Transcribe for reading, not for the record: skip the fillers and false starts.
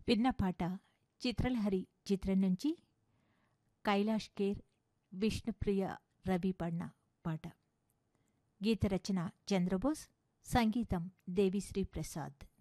విన్న పాట చిత్రలహరి చిత్రం నుంచి కైలాష్ ఖేర్, విష్ణుప్రియ రవి పాడిన పాట. గీత రచన చంద్రబోస్, సంగీతం దేవిశ్రీ ప్రసాద్.